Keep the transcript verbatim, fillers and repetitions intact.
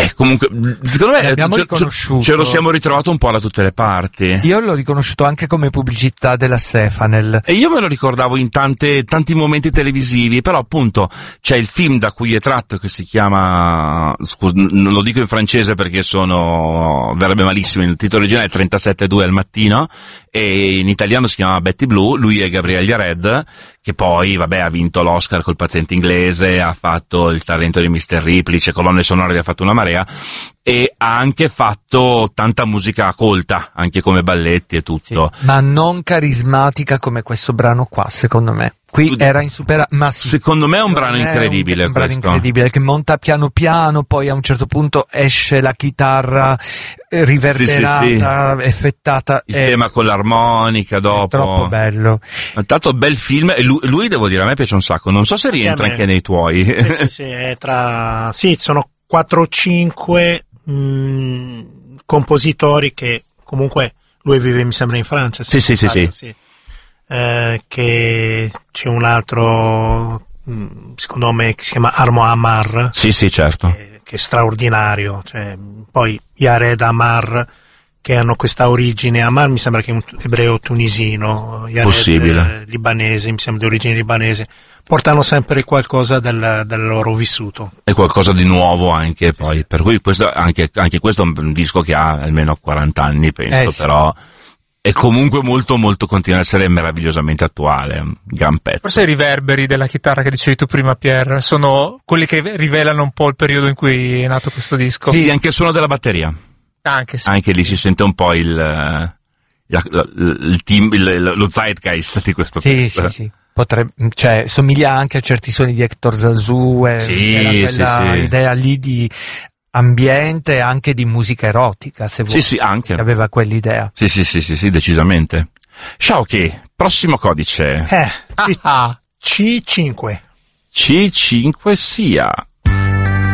Beh, comunque, secondo me L'abbiamo ce, riconosciuto. ce lo siamo ritrovato un po' da tutte le parti. Io l'ho riconosciuto anche come pubblicità della Stefanel. E io me lo ricordavo in tante, tanti momenti televisivi, però appunto c'è il film da cui è tratto che si chiama, scusa, non lo dico in francese perché sono, verrebbe malissimo, il titolo originale è trentasette due al mattino, e in italiano si chiama Betty Blue, lui è Gabriel Yared, che poi, vabbè, ha vinto l'Oscar col Paziente Inglese, ha fatto il talento di mister Ripley, c'è colonne sonore, ha fatto una marea, e ha anche fatto tanta musica colta, anche come balletti e tutto. Sì, ma non carismatica come questo brano qua, secondo me. Qui era insuperato, ma sì. Secondo me è un brano incredibile, un, un brano questo. incredibile, che monta piano piano, poi a un certo punto esce la chitarra eh, riverberata, sì, sì, sì. effettata. Il è, tema con l'armonica dopo. È troppo bello. Tanto bel film, e lui, lui devo dire, a me piace un sacco, non so se rientra anche nei tuoi. Sì, sì, sì, è tra, sì, sono quattro o cinque mh, compositori che comunque lui vive, mi sembra, in Francia. Sì, sì, sì, sì. sì. Eh, che c'è un altro, secondo me, che si chiama Armo Amar. Sì, sì, certo. Che, che è straordinario. Cioè, poi Yared Amar, che hanno questa origine. Amar mi sembra che è un ebreo tunisino. Yared, possibile. Eh, libanese, mi sembra di origine libanese. Portano sempre qualcosa del, del loro vissuto. E qualcosa di nuovo anche, poi. Sì, sì. Per cui questo, anche, anche questo è un disco che ha almeno quaranta anni, penso, Eh, sì. però. E comunque molto molto continua a essere meravigliosamente attuale, un gran pezzo. Forse i riverberi della chitarra che dicevi tu prima, Pier, sono quelli che rivelano un po' il periodo in cui è nato questo disco. Sì, anche il suono della batteria. Anche sì. Anche lì si sente un po' il, il, il, il team, il, lo zeitgeist di questo Sì, pezzo. sì, sì. Potrebbe, cioè, somiglia anche a certi suoni di Hector Zazou, Sì, era quella sì, sì. idea lì di ambiente, anche di musica erotica, se vuoi. Sì, sì, anche. Aveva quell'idea. Sì, sì, sì, sì, sì, decisamente. Shaoki, prossimo codice. Eh, Ah, C cinque. C cinque sia.